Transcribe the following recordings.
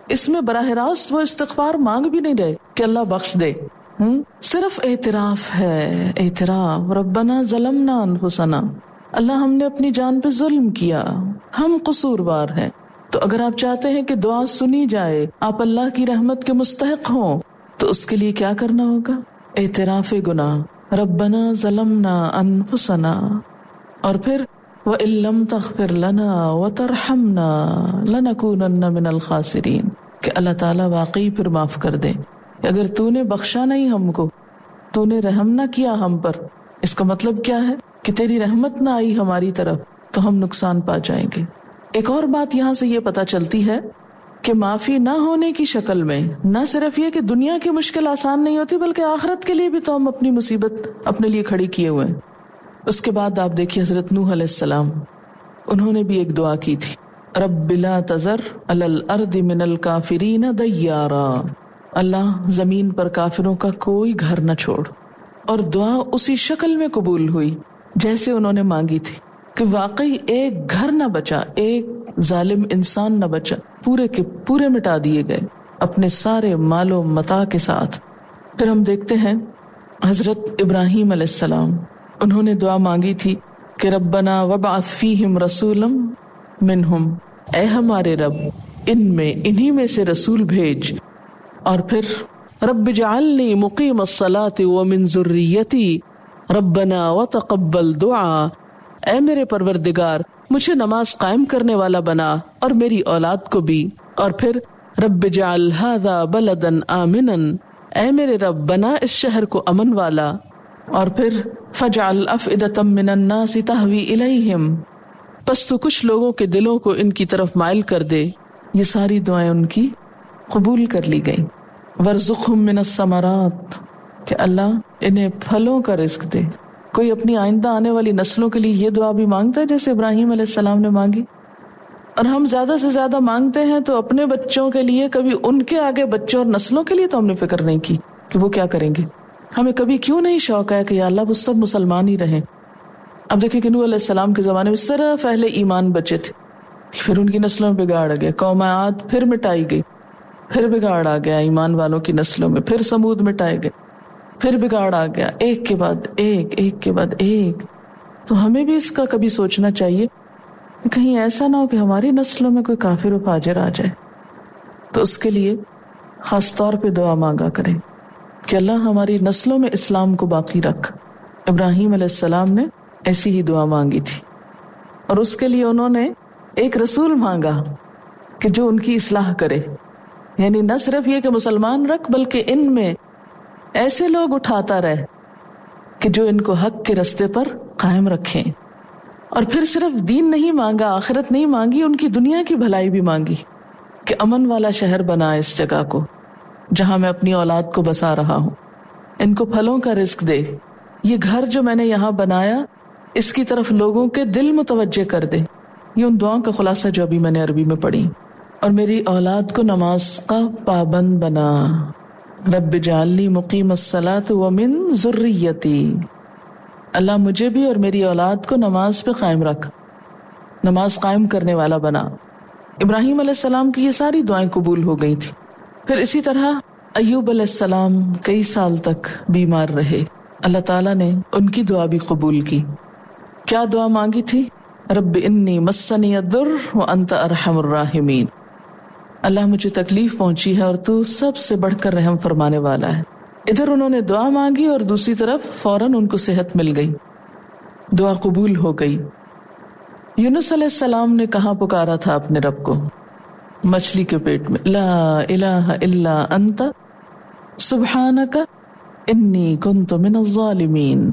اس میں براہ راست وہ استغفار مانگ بھی نہیں رہے کہ اللہ بخش دے، صرف اعتراف ہے، اعتراف، ربنا ظلمنا انفسنا، اللہ ہم نے اپنی جان پہ ظلم کیا، ہم قصوروار ہیں۔ تو اگر آپ چاہتے ہیں کہ دعا سنی جائے، آپ اللہ کی رحمت کے مستحق ہوں، تو اس کے لیے کیا کرنا ہوگا؟ اعتراف گناہ، ربنا ظلمنا انفسنا، اور پھر وَإِن لَّمْ تَغْفِرْ لَنَا وَتَرْحَمْنَا لَنَكُونَنَّ مِنَ الْخَاسِرِينَ، کہ اللہ تعالیٰ واقعی پھر معاف کر دے کہ اگر تو نے بخشا نہیں ہم کو، تو نے رحم نہ کیا ہم پر، اس کا مطلب کیا ہے کہ تیری رحمت نہ آئی ہماری طرف تو ہم نقصان پا جائیں گے۔ ایک اور بات یہاں سے یہ پتہ چلتی ہے کہ معافی نہ ہونے کی شکل میں نہ صرف یہ کہ دنیا کی مشکل آسان نہیں ہوتی، بلکہ آخرت کے لیے بھی تو ہم اپنی مصیبت اپنے لیے کھڑی کیے ہوئے ہیں۔ اس کے بعد آپ دیکھیے حضرت نوح علیہ السلام، انہوں نے بھی ایک دعا کی تھی، رب لا تذر علی الارض من الکافرین دیارا، اللہ زمین پر کافروں کا کوئی گھر نہ چھوڑ۔ اور دعا اسی شکل میں قبول ہوئی جیسے انہوں نے مانگی تھی، کہ واقعی ایک گھر نہ بچا، ایک ظالم انسان نہ بچا، پورے کے پورے مٹا دیے گئے اپنے سارے مال و متاع کے ساتھ۔ پھر ہم دیکھتے ہیں حضرت ابراہیم علیہ السلام، انہوں نے دعا مانگی تھی کہ ربنا وابعث فیہم رسولا منہم، اے ہمارے رب ان میں انہی میں سے رسول بھیج۔ اور پھر رب اجعلنی مقیم الصلاۃ ومن ذریتی ربنا وتقبل دعا، اے میرے پروردگار مجھے نماز قائم کرنے والا بنا اور میری اولاد کو بھی۔ اور پھر رب اجعل ھذا بلدا آمنا، اے میرے رب بنا اس شہر کو امن والا۔ اور پھر فجعل افئدۃ من الناس تہوی الیہم، پس تو کچھ لوگوں کے دلوں کو ان کی طرف مائل کر دے۔ یہ ساری دعائیں ان کی قبول کر لی گئیں۔ وارزقہم من الثمرات، کہ اللہ انہیں پھلوں کا رزق دے۔ کوئی اپنی آئندہ آنے والی نسلوں کے لیے یہ دعا بھی مانگتا ہے جیسے ابراہیم علیہ السلام نے مانگی؟ اور ہم زیادہ سے زیادہ مانگتے ہیں تو اپنے بچوں کے لیے، کبھی ان کے آگے بچوں اور نسلوں کے لیے تو ہم نے فکر نہیں کی کہ وہ کیا کریں گے۔ ہمیں کبھی کیوں نہیں شوق ہے کہ یا اللہ وہ سب مسلمان ہی رہیں۔ اب دیکھیں کہ نوح علیہ السلام کے زمانے میں صرف اہل ایمان بچے تھے، پھر ان کی نسلوں میں بگاڑ آ گیا، قوم عاد پھر مٹائی گئی، پھر بگاڑ آ گیا ایمان والوں کی نسلوں میں، پھر سمود مٹائے گئے، پھر بگاڑ آ گیا، ایک کے بعد ایک، ایک کے بعد ایک۔ تو ہمیں بھی اس کا کبھی سوچنا چاہیے کہ کہیں ایسا نہ ہو کہ ہماری نسلوں میں کوئی کافر و فاجر آ جائے۔ تو اس کے لیے خاص طور پہ دعا مانگا کریں کہ اللہ ہماری نسلوں میں اسلام کو باقی رکھ۔ ابراہیم علیہ السلام نے ایسی ہی دعا مانگی تھی، اور اس کے لیے انہوں نے ایک رسول مانگا کہ جو ان کی اصلاح کرے، یعنی نہ صرف یہ کہ مسلمان رکھ، بلکہ ان میں ایسے لوگ اٹھاتا رہے کہ جو ان کو حق کے رستے پر قائم رکھیں۔ اور پھر صرف دین نہیں مانگا، آخرت نہیں مانگی، ان کی دنیا کی بھلائی بھی مانگی کہ امن والا شہر بنا اس جگہ کو جہاں میں اپنی اولاد کو بسا رہا ہوں، ان کو پھلوں کا رزق دے، یہ گھر جو میں نے یہاں بنایا اس کی طرف لوگوں کے دل متوجہ کر دے۔ یہ ان دعاؤں کا خلاصہ جو ابھی میں نے عربی میں پڑھی۔ اور میری اولاد کو نماز کا پابند بنا، رب اجعلنی مقیم الصلاۃ ومن ذریتی، اللہ مجھے بھی اور میری اولاد کو نماز پہ قائم رکھ، نماز قائم کرنے والا بنا۔ ابراہیم علیہ السلام کی یہ ساری دعائیں قبول ہو گئی تھی۔ پھر اسی طرح ایوب علیہ السلام کئی سال تک بیمار رہے، اللہ تعالیٰ نے ان کی دعا بھی قبول کی۔ کیا دعا مانگی تھی؟ رب انی مسنی الضر وانت ارحم الراحمین، اللہ مجھے تکلیف پہنچی ہے اور تو سب سے بڑھ کر رحم فرمانے والا ہے۔ ادھر انہوں نے دعا مانگی اور دوسری طرف فوراً ان کو صحت مل گئی، دعا قبول ہو گئی۔ یونس علیہ السلام نے کہاں پکارا تھا اپنے رب کو؟ مچھلی کے پیٹ میں، لا الہ الا انت سبحانک انی کنت من الظالمین،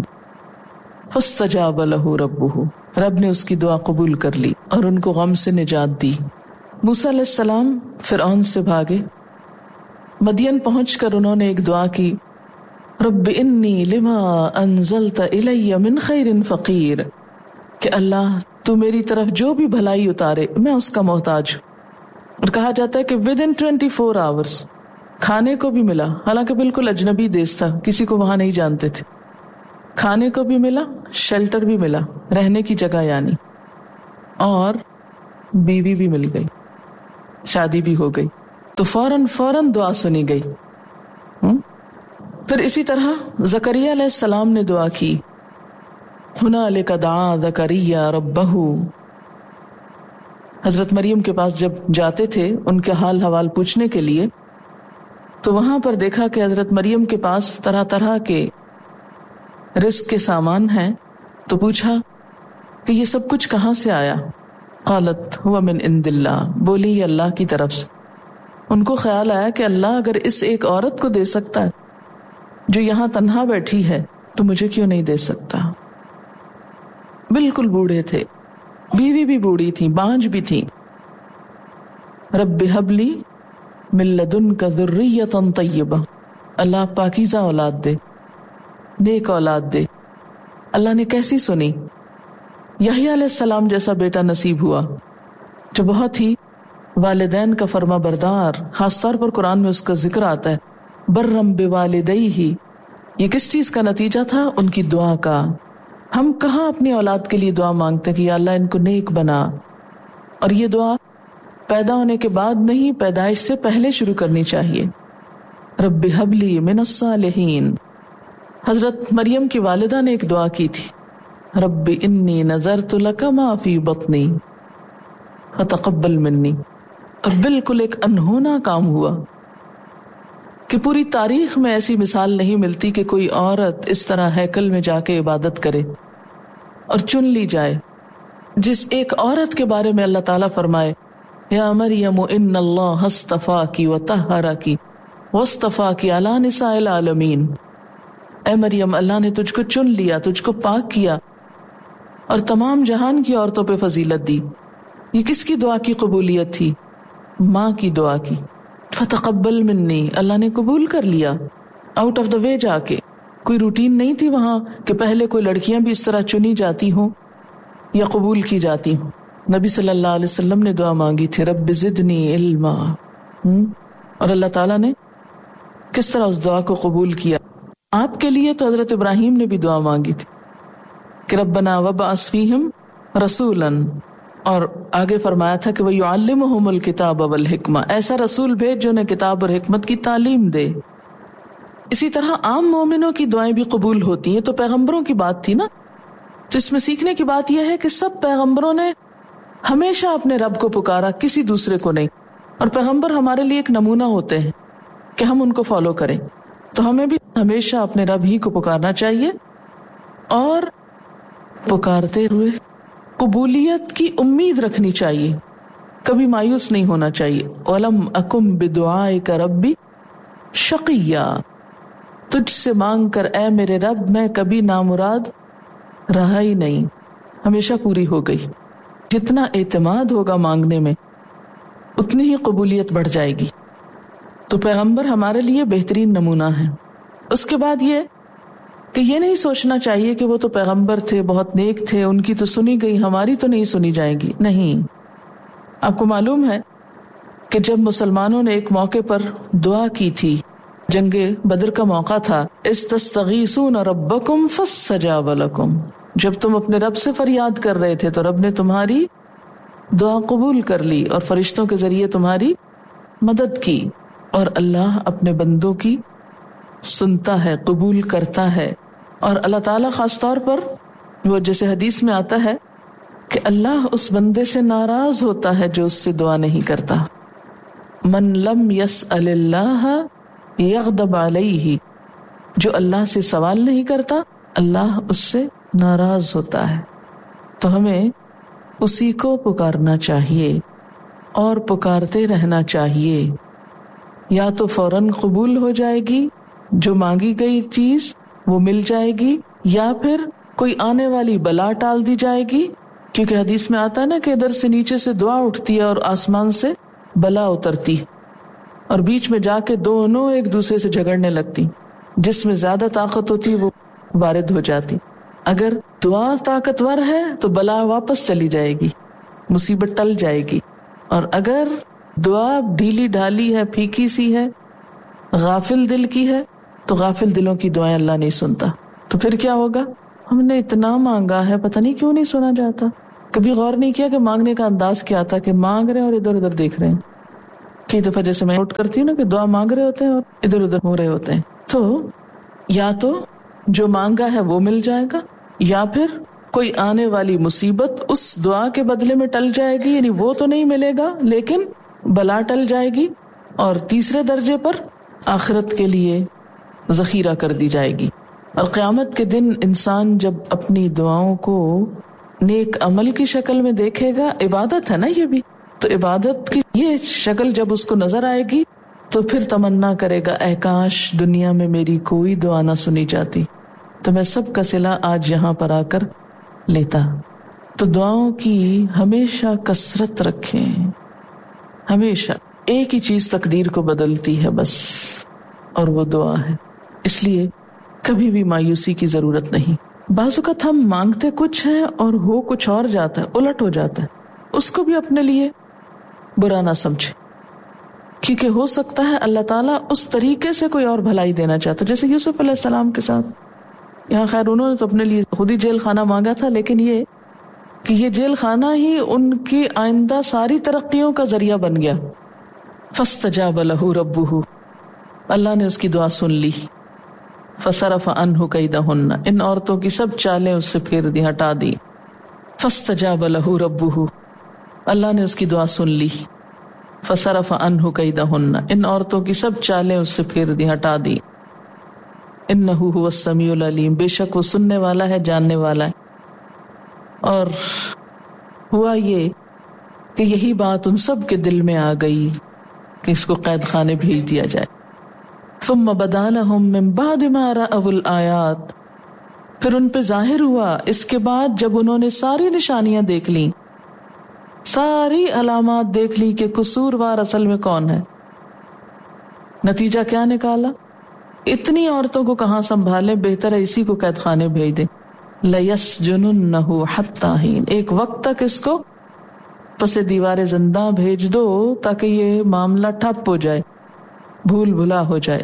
فاستجاب لہ ربہ، رب نے اس کی دعا قبول کر لی اور ان کو غم سے نجات دی۔ موسیٰ علیہ السلام فرعون سے بھاگے، مدین پہنچ کر انہوں نے ایک دعا کی، رب انی لما انزلت الی من خیر فقیر، کہ اللہ تو میری طرف جو بھی بھلائی اتارے میں اس کا محتاج ہوں۔ اور کہا جاتا ہے کہ ودن 24 hours کھانے کو بھی ملا، حالانکہ بالکل اجنبی دیس تھا، کسی کو وہاں نہیں جانتے تھے، کھانے کو بھی ملا، شیلٹر بھی ملا، رہنے کی جگہ یعنی، اور بیوی بھی مل گئی، شادی بھی ہو گئی۔ تو فوراً دعا سنی گئی. پھر اسی طرح زکریا علیہ السلام نے دعا کی، ہنالک دعا زکریا ربہ. حضرت مریم کے پاس جب جاتے تھے ان کے حال حوال پوچھنے کے لیے، تو وہاں پر دیکھا کہ حضرت مریم کے پاس طرح طرح کے رزق کے سامان ہیں. تو پوچھا کہ یہ سب کچھ کہاں سے آیا؟ قالت هو من عند اللہ، بولی یہ اللہ کی طرف سے. ان کو خیال آیا کہ اللہ اگر اس ایک عورت کو دے سکتا ہے جو یہاں تنہا بیٹھی ہے تو مجھے کیوں نہیں دے سکتا. بالکل بوڑھے تھے، بیوی بھی بوڑھی تھی، بانجھ بھی تھی. رب ہب لی من لدنک ذریۃ طیبہ، اللہ پاکیزہ اولاد دے، نیک اولاد دے. اللہ نے کیسی سنی؟ یحییٰ علیہ السلام جیسا بیٹا نصیب ہوا جو بہت ہی والدین کا فرما بردار. خاص طور پر قرآن میں اس کا ذکر آتا ہے برم بوالدیہ. یہ کس چیز کا نتیجہ تھا؟ ان کی دعا کا. ہم کہاں اپنی اولاد کے لیے دعا مانگتے کہ یا اللہ ان کو نیک بنا، اور یہ دعا پیدا ہونے کے بعد نہیں، پیدائش سے پہلے شروع کرنی چاہیے. رب ہب لی من الصالحین. حضرت مریم کی والدہ نے ایک دعا کی تھی، رب انی نذرت لک ما فی بطنی فتقبل منی. اور بالکل ایک انہونا کام ہوا کہ پوری تاریخ میں ایسی مثال نہیں ملتی کہ کوئی عورت اس طرح ہیکل میں جا کے عبادت کرے اور چن لی جائے. جس ایک عورت کے بارے میں اللہ تعالیٰ فرمائے یا مریم ان اللہ اصطفاکی وطہرکی واصطفاکی علی نساء العالمین. اے مریم، اللہ نے تجھ کو چن لیا، تجھ کو پاک کیا اور تمام جہان کی عورتوں پہ فضیلت دی. یہ کس کی دعا کی قبولیت تھی؟ ماں کی دعا کی. فتقبل منی، اللہ نے قبول کر لیا آؤٹ آف دا وے جا کے. کوئی روٹین نہیں تھی وہاں کہ پہلے کوئی لڑکیاں بھی اس طرح چنی جاتی ہوں یا قبول کی جاتی ہوں. نبی صلی اللہ علیہ وسلم نے دعا مانگی تھی رب زدنی علما، اور اللہ تعالیٰ نے کس طرح اس دعا کو قبول کیا. آپ کے لیے تو حضرت ابراہیم نے بھی دعا مانگی تھی کہ ربنا وابعث فیہم رسولا، اور آگے فرمایا تھا کہ وَيُعَلِّمُهُمُ الْكِتَابَ وَالْحِکْمَةَ، ایسا رسول بھیج جو انہیں کتاب اور حکمت کی تعلیم دے. اسی طرح عام مومنوں کی دعائیں بھی قبول ہوتی ہیں. تو پیغمبروں کی بات تھی نا، تو اس میں سیکھنے کی بات یہ ہے کہ سب پیغمبروں نے ہمیشہ اپنے رب کو پکارا، کسی دوسرے کو نہیں. اور پیغمبر ہمارے لیے ایک نمونہ ہوتے ہیں کہ ہم ان کو فالو کریں. تو ہمیں بھی ہمیشہ اپنے رب ہی کو پکارنا چاہیے اور پکارتے ہوئے قبولیت کی امید رکھنی چاہیے، کبھی مایوس نہیں ہونا چاہیے. وَلَمْ أَكُمْ بِدُعَائِكَ رَبِّ شَقِيًّا، تجھ سے مانگ کر اے میرے رب میں کبھی نامراد رہا ہی نہیں، ہمیشہ پوری ہو گئی. جتنا اعتماد ہوگا مانگنے میں اتنی ہی قبولیت بڑھ جائے گی. تو پیغمبر ہمارے لیے بہترین نمونہ ہے. اس کے بعد یہ کہ یہ نہیں سوچنا چاہیے کہ وہ تو پیغمبر تھے، بہت نیک تھے، ان کی تو سنی گئی، ہماری تو نہیں سنی جائے گی. نہیں، آپ کو معلوم ہے کہ جب مسلمانوں نے ایک موقع پر دعا کی تھی، جنگ بدر کا موقع تھا، استستغیثون ربکم فاستجاب لکم، جب تم اپنے رب سے فریاد کر رہے تھے تو رب نے تمہاری دعا قبول کر لی اور فرشتوں کے ذریعے تمہاری مدد کی. اور اللہ اپنے بندوں کی سنتا ہے، قبول کرتا ہے. اور اللہ تعالیٰ خاص طور پر وہ جیسے حدیث میں آتا ہے کہ اللہ اس بندے سے ناراض ہوتا ہے جو اس سے دعا نہیں کرتا. من لم یسأل اللہ یغضب علیہ، جو اللہ سے سوال نہیں کرتا اللہ اس سے ناراض ہوتا ہے. تو ہمیں اسی کو پکارنا چاہیے اور پکارتے رہنا چاہیے. یا تو فوراً قبول ہو جائے گی، جو مانگی گئی چیز وہ مل جائے گی، یا پھر کوئی آنے والی بلا ٹال دی جائے گی. کیونکہ حدیث میں آتا ہے نا کہ ادھر سے نیچے سے دعا اٹھتی ہے اور آسمان سے بلا اترتی، اور بیچ میں جا کے دونوں ایک دوسرے سے جھگڑنے لگتی. جس میں زیادہ طاقت ہوتی وہ وارد ہو جاتی. اگر دعا طاقتور ہے تو بلا واپس چلی جائے گی، مصیبت ٹل جائے گی. اور اگر دعا ڈھیلی ڈھالی ہے، پھیکی سی ہے، غافل دل کی ہے، تو غافل دلوں کی دعائیں اللہ نہیں سنتا. تو پھر کیا ہوگا؟ ہم نے اتنا مانگا ہے، پتہ نہیں کیوں نہیں سنا جاتا. کبھی غور نہیں کیا کہ مانگنے کا انداز کیا تھا، کہ مانگ رہے ہیں اور ادھر ادھر دیکھ رہے ہیں. کئی دفعہ جیسے میں نوٹ کرتی ہوں نا کہ دعا مانگ رہے ہوتے ہیں اور ادھر ادھر ہو رہے ہوتے ہیں، تو یا تو جو مانگا ہے وہ مل جائے گا، یا پھر کوئی آنے والی مصیبت اس دعا کے بدلے میں ٹل جائے گی، یعنی وہ تو نہیں ملے گا لیکن بلا ٹل جائے گی، اور تیسرے درجے پر آخرت کے لیے ذخیرہ کر دی جائے گی۔ اور قیامت کے دن انسان جب اپنی دعاؤں کو نیک عمل کی شکل میں دیکھے گا، عبادت ہے نا یہ بھی، تو عبادت کی یہ شکل جب اس کو نظر آئے گی تو پھر تمنا کرے گا اے کاش دنیا میں میری کوئی دعا نہ سنی جاتی تو میں سب کا صلہ آج یہاں پر آ کر لیتا۔ تو دعاؤں کی ہمیشہ کثرت رکھیں، ہمیشہ ایک ہی چیز تقدیر کو بدلتی ہے بس، اور وہ دعا ہے۔ اس لیے کبھی بھی مایوسی کی ضرورت نہیں۔ بعض اوقات ہم مانگتے کچھ ہیں اور ہو کچھ اور جاتا ہے، الٹ ہو جاتا ہے، اس کو بھی اپنے لیے برا نہ سمجھے، کیونکہ ہو سکتا ہے اللہ تعالیٰ اس طریقے سے کوئی اور بھلائی دینا چاہتا، جیسے یوسف علیہ السلام کے ساتھ۔ یہاں خیر انہوں نے تو اپنے لیے خود ہی جیل خانہ مانگا تھا، لیکن یہ کہ یہ جیل خانہ ہی ان کی آئندہ ساری ترقیوں کا ذریعہ بن گیا۔ فاستجاب لہ ربہ، اللہ نے اس کی دعا سن لی۔ فصرف عنہ کیدہن، ان عورتوں کی سب چالیں اس سے پھیر دی، ہٹا دی۔ فاستجاب لہ ربہ، اللہ نے اس کی دعا سن لی۔ فصرف عنہ کیدہن، ان عورتوں کی سب چالیں اس سے پھیر دی، ہٹا دی۔ انہ هو السمیع العلیم، بے شک وہ سننے والا ہے، جاننے والا ہے۔ اور ہوا یہ کہ یہی بات ان سب کے دل میں آ گئی کہ اس کو قید خانے بھیج دیا جائے۔ ثم بدا لهم من بعد ما رأوا الآیات، پھر ان پہ ظاہر ہوا اس کے بعد جب انہوں نے ساری نشانیاں دیکھ لیں، ساری علامات دیکھ لی کہ قصوروار اصل میں کون ہے۔ نتیجہ کیا نکالا؟ اتنی عورتوں کو کہاں سنبھالے، بہتر ہے اسی کو قید خانے بھیج دیں۔ لَيَسْجُنُنَّهُ حَتَّى حِينٍ، ایک وقت تک اس کو پس دیوار زندہ بھیج دو تاکہ یہ معاملہ ٹھپ ہو جائے، بھول بھلا ہو جائے۔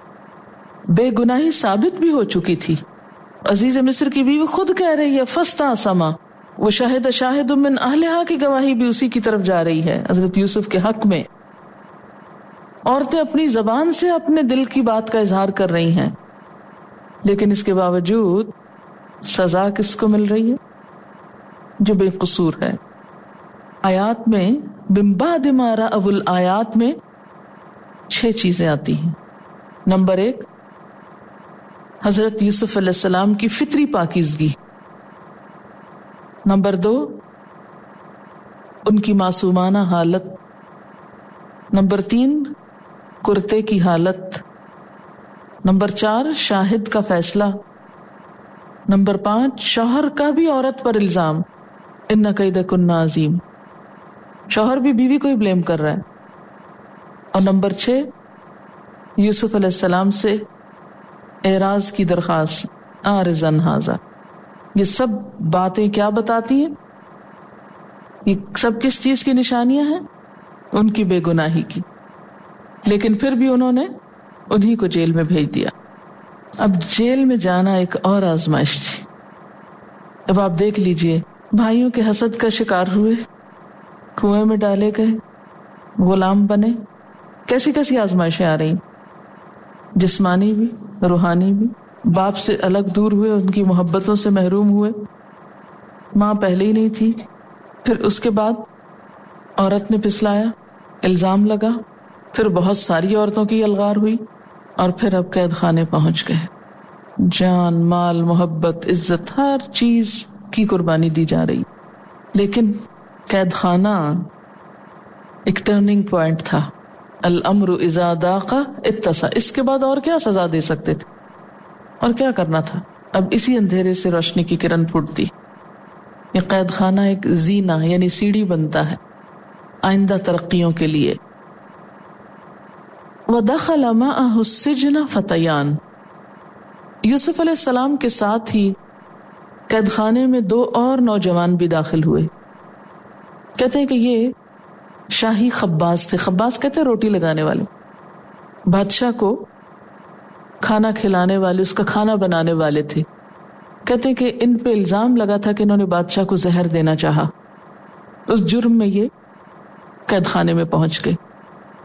بے گناہی ثابت بھی ہو چکی تھی، عزیز مصر کی بیوی خود کہہ رہی ہے فاستعصما، وہ شاہد شاہد من اہلہا کی گواہی بھی اسی کی طرف جا رہی ہے حضرت یوسف کے حق میں۔ عورتیں اپنی زبان سے اپنے دل کی بات کا اظہار کر رہی ہیں، لیکن اس کے باوجود سزا کس کو مل رہی ہے؟ جو بے قصور ہے۔ آیات میں من بعد ما رأوا الآیات میں 6 چیزیں آتی ہیں۔ نمبر 1، حضرت یوسف علیہ السلام کی فطری پاکیزگی۔ نمبر 2، ان کی معصومانہ حالت۔ نمبر 3، کرتے کی حالت۔ نمبر 4، شاہد کا فیصلہ۔ نمبر 5، شوہر کا بھی عورت پر الزام، ان کیدکن عظیم، شوہر بھی بیوی کو ہی بلیم کر رہا ہے۔ اور نمبر 6، یوسف علیہ السلام سے اعراض کی درخواست، آرزن ھذا۔ یہ سب باتیں کیا بتاتی ہیں؟ یہ سب کس چیز کی نشانیاں ہیں؟ ان کی بے گناہی کی، لیکن پھر بھی انہوں نے انہی کو جیل میں بھیج دیا۔ اب جیل میں جانا ایک اور آزمائش تھی۔ اب آپ دیکھ لیجئے، بھائیوں کے حسد کا شکار ہوئے، کنویں میں ڈالے گئے، غلام بنے، کیسی کیسی آزمائشیں آ رہی، جسمانی بھی روحانی بھی۔ باپ سے الگ دور ہوئے، ان کی محبتوں سے محروم ہوئے، ماں پہلے ہی نہیں تھی، پھر اس کے بعد عورت نے پھسلایا، الزام لگا، پھر بہت ساری عورتوں کی الغار ہوئی، اور پھر اب قید خانے پہنچ گئے۔ جان، مال، محبت، عزت، ہر چیز کی قربانی دی جا رہی، لیکن قید خانہ ایک ٹرننگ پوائنٹ تھا۔ الامر اذا ضاق اتسع، اس کے بعد اور کیا سزا دے سکتے تھے، اور کیا کرنا تھا؟ اب اسی اندھیرے سے روشنی کی کرن پھوٹتی۔ یہ قید خانہ ایک زینہ یعنی سیڑھی بنتا ہے آئندہ ترقیوں کے لیے۔ وَدَخَلَ مَعَهُ السِّجْنَ فَتَيَانِ، یوسف علیہ السلام کے ساتھ ہی قید خانے میں 2 اور نوجوان بھی داخل ہوئے۔ کہتے ہیں کہ یہ شاہی خباز تھے، خباز کہتے ہیں روٹی لگانے والے، بادشاہ کو کھانا کھلانے والے، اس کا کھانا بنانے والے تھے۔ کہتے ہیں کہ ان پہ الزام لگا تھا کہ انہوں نے بادشاہ کو زہر دینا چاہا، اس جرم میں یہ قید خانے میں پہنچ گئے۔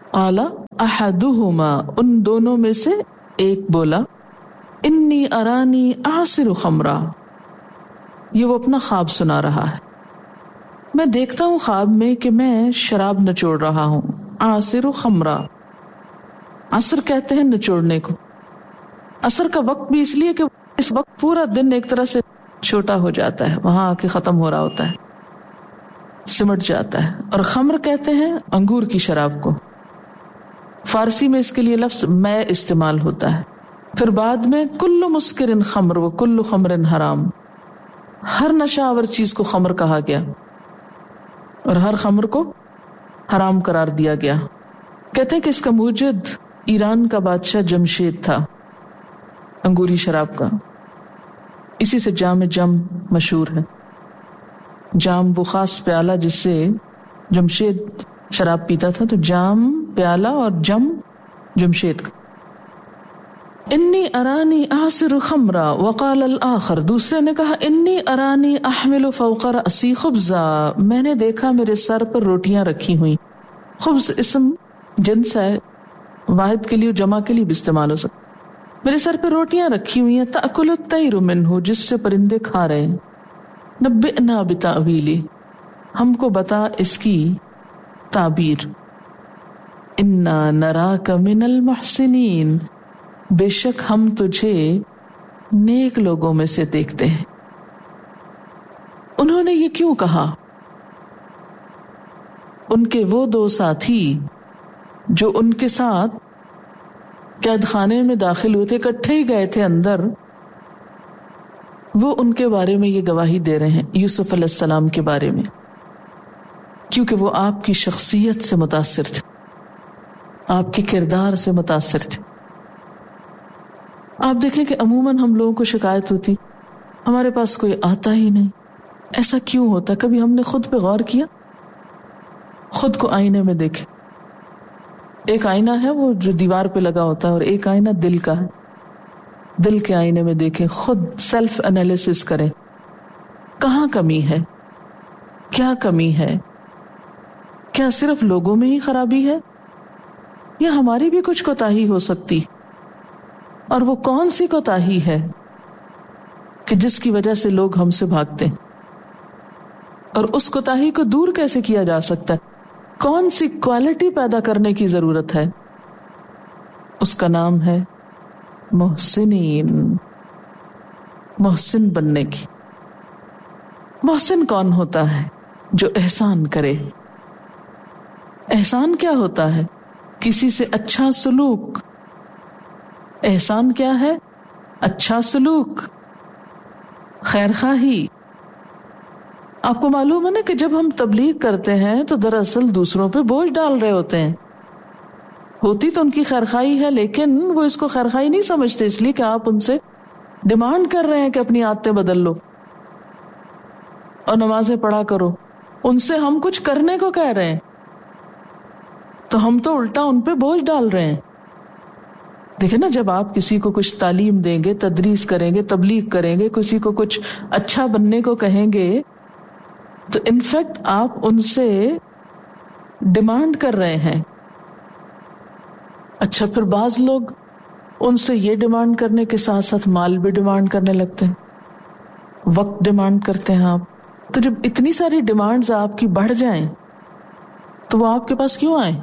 قال احدہما، ان دونوں میں سے ایک بولا، انی ارانی اعصر خمرا، یہ وہ اپنا خواب سنا رہا ہے، میں دیکھتا ہوں خواب میں کہ میں شراب نچوڑ رہا ہوں. اعصر خمرا، عصر کہتے ہیں نچوڑنے کو. عصر کا وقت بھی اس لیے کہ اس وقت پورا دن ایک طرح سے چھوٹا ہو جاتا ہے، وہاں آ کے ختم ہو رہا ہوتا ہے، سمٹ جاتا ہے. اور خمر کہتے ہیں انگور کی شراب کو. فارسی میں اس کے لیے لفظ میں استعمال ہوتا ہے. پھر بعد میں کل مسکر خمر و کل خمر حرام، ہر نشہ آور چیز کو خمر کہا گیا اور ہر خمر کو حرام قرار دیا گیا. کہتے ہیں کہ اس کا موجد ایران کا بادشاہ جمشید تھا، انگوری شراب کا. اسی سے جام جم مشہور ہے. جام وہ خاص پیالہ جس سے جمشید شراب پیتا تھا، تو جام پیالہ اور جم جمشید کا. انی ارانی اعصر خمرا وقال الاخر، دوسرے نے کہا انی ارانی احمل فوق رأسی خبزا، میں نے دیکھا میرے سر پر روٹیاں رکھی ہوئی. خبز اسم جنس ہے، واحد کے لیے جمع کے لیے بھی استعمال ہو سکتا. میرے سر پہ روٹیاں رکھی ہوئی ہیں، تأکل الطیر منہ، جس سے پرندے کھا رہے ہیں. نبئنا بتأویلی، ہم کو بتا اس کی تعبیر. انا نراک من المحسنین، بے شک ہم تجھے نیک لوگوں میں سے دیکھتے ہیں. انہوں نے یہ کیوں کہا؟ ان کے وہ دو ساتھی جو ان کے ساتھ قید خانے میں داخل ہوئے تھے، اکٹھے ہی گئے تھے اندر، وہ ان کے بارے میں یہ گواہی دے رہے ہیں، یوسف علیہ السلام کے بارے میں، کیونکہ وہ آپ کی شخصیت سے متاثر تھے، آپ کے کردار سے متاثر تھے. آپ دیکھیں کہ عموماً ہم لوگوں کو شکایت ہوتی ہمارے پاس کوئی آتا ہی نہیں. ایسا کیوں ہوتا؟ کبھی ہم نے خود پہ غور کیا؟ خود کو آئینے میں دیکھیں. ایک آئینہ ہے وہ جو دیوار پہ لگا ہوتا ہے، اور ایک آئینہ دل کا ہے. دل کے آئینے میں دیکھیں، خود سیلف انالیسس کریں، کہاں کمی ہے، کیا کمی ہے، کیا صرف لوگوں میں ہی خرابی ہے یا ہماری بھی کچھ کوتاہی ہو سکتی؟ اور وہ کون سی کوتاہی ہے کہ جس کی وجہ سے لوگ ہم سے بھاگتے ہیں؟ اور اس کوتاہی کو دور کیسے کیا جا سکتا ہے؟ کون سی کوالٹی پیدا کرنے کی ضرورت ہے؟ اس کا نام ہے محسنین، محسن بننے کی. محسن کون ہوتا ہے؟ جو احسان کرے. احسان کیا ہوتا ہے؟ کسی سے اچھا سلوک. احسان کیا ہے؟ اچھا سلوک، خیر خواہی. آپ کو معلوم ہے نا کہ جب ہم تبلیغ کرتے ہیں تو دراصل دوسروں پہ بوجھ ڈال رہے ہوتے ہیں. ہوتی تو ان کی خیرخواہی ہے، لیکن وہ اس کو خیرخواہی نہیں سمجھتے، اس لیے کہ آپ ان سے ڈیمانڈ کر رہے ہیں کہ اپنی عادتیں بدل لو اور نمازیں پڑھا کرو. ان سے ہم کچھ کرنے کو کہہ رہے ہیں، تو ہم تو الٹا ان پہ بوجھ ڈال رہے ہیں. دیکھیں نا، جب آپ کسی کو کچھ تعلیم دیں گے، تدریس کریں گے، تبلیغ کریں گے، کسی کو کچھ اچھا بننے کو کہیں گے، تو انفیکٹ آپ ان سے ڈیمانڈ کر رہے ہیں. اچھا، پھر بعض لوگ ان سے یہ ڈیمانڈ کرنے کے ساتھ ساتھ مال بھی ڈیمانڈ کرنے لگتے ہیں، وقت ڈیمانڈ کرتے ہیں آپ. تو جب اتنی ساری ڈیمانڈز آپ کی بڑھ جائیں تو وہ آپ کے پاس کیوں آئیں؟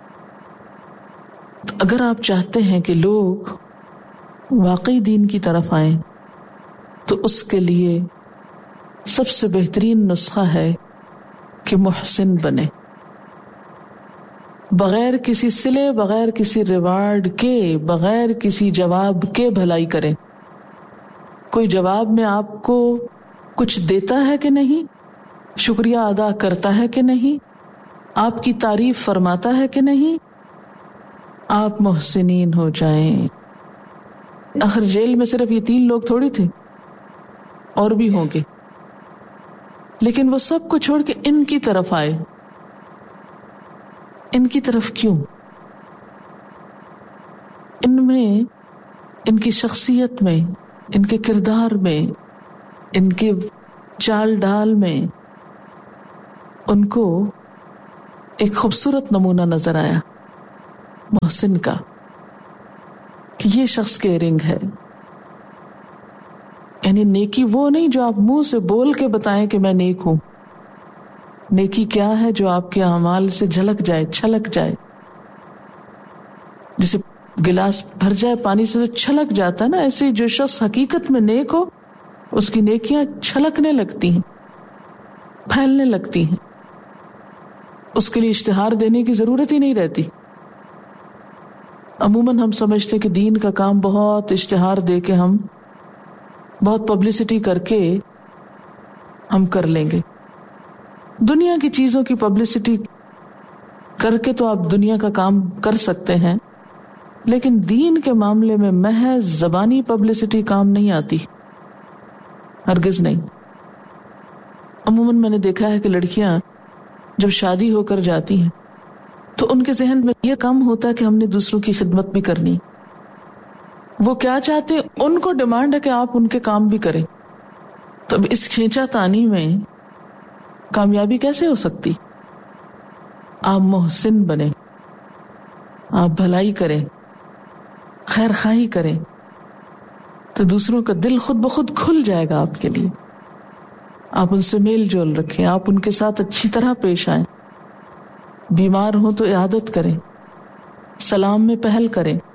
تو اگر آپ چاہتے ہیں کہ لوگ واقعی دین کی طرف آئیں تو اس کے لیے سب سے بہترین نسخہ ہے کہ محسن بنے، بغیر کسی صلے، بغیر کسی ریوارڈ کے، بغیر کسی جواب کے بھلائی کریں. کوئی جواب میں آپ کو کچھ دیتا ہے کہ نہیں، شکریہ ادا کرتا ہے کہ نہیں، آپ کی تعریف فرماتا ہے کہ نہیں، آپ محسنین ہو جائیں. آخر جیل میں صرف یہ 3 لوگ تھوڑی تھے، اور بھی ہوں گے، لیکن وہ سب کو چھوڑ کے ان کی طرف آئے. ان کی طرف کیوں؟ ان میں، ان کی شخصیت میں، ان کے کردار میں، ان کے چال ڈال میں ان کو ایک خوبصورت نمونہ نظر آیا. محسن کا کہ یہ شخص کیئرنگ ہے. یعنی نیکی وہ نہیں جو آپ منہ سے بول کے بتائیں کہ میں نیک ہوں. نیکی کیا ہے؟ جو آپ کے اعمال سے جھلک جائے، چھلک جائے. جسے گلاس بھر جائے پانی سے تو چھلک جاتا ہے نا، ایسے جو شخص حقیقت میں نیک ہو اس کی نیکیاں چھلکنے لگتی ہیں، پھیلنے لگتی ہیں. اس کے لیے اشتہار دینے کی ضرورت ہی نہیں رہتی. عموماً ہم سمجھتے کہ دین کا کام بہت اشتہار دے کے، ہم بہت پبلسٹی کر کے ہم کر لیں گے. دنیا کی چیزوں کی پبلسٹی کر کے تو آپ دنیا کا کام کر سکتے ہیں، لیکن دین کے معاملے میں محض زبانی پبلسٹی کام نہیں آتی، ہرگز نہیں. عموماً میں نے دیکھا ہے کہ لڑکیاں جب شادی ہو کر جاتی ہیں تو ان کے ذہن میں یہ کم ہوتا ہے کہ ہم نے دوسروں کی خدمت بھی کرنی. وہ کیا چاہتے ہیں؟ ان کو ڈیمانڈ ہے کہ آپ ان کے کام بھی کریں. تو اب اس کھینچا تانی میں کامیابی کیسے ہو سکتی؟ آپ محسن بنیں، آپ بھلائی کریں، خیر خواہی کریں، تو دوسروں کا دل خود بخود کھل جائے گا آپ کے لیے. آپ ان سے میل جول رکھیں، آپ ان کے ساتھ اچھی طرح پیش آئیں. بیمار ہوں تو عیادت کریں، سلام میں پہل کریں.